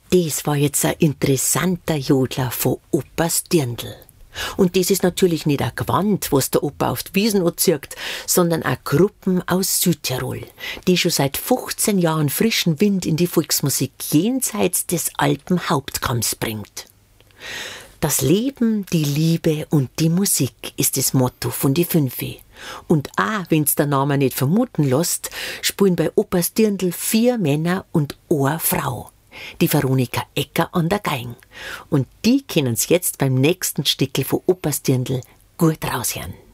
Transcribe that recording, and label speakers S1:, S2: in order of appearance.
S1: Das war jetzt ein interessanter Jodler von Opas Dirndl. Und das ist natürlich nicht ein Gewand, was der Opa auf die Wiesen anzieht, sondern eine Gruppe aus Südtirol, die schon seit 15 Jahren frischen Wind in die Volksmusik jenseits des Alpenhauptkamms bringt. Das Leben, die Liebe und die Musik ist das Motto von die Fünfe. Und auch, wenn's der Name nicht vermuten lässt, spielen bei Opas Dirndl 4 Männer und eine Frau. Die Veronika Ecker an der Geige. Und die können's jetzt beim nächsten Stickel von Opas Dirndl gut raushören.